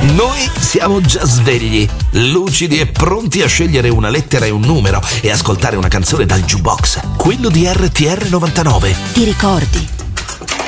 Noi siamo già svegli, lucidi e pronti a scegliere una lettera e un numero e ascoltare una canzone dal jukebox, quello di RTR 99. Ti ricordi?